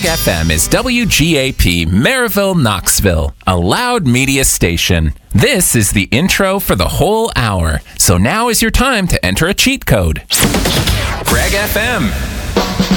Craig FM is WGAP Maryville, Knoxville, a loud media station. This is the intro for the whole hour, so now is your time to enter a cheat code. Craig FM.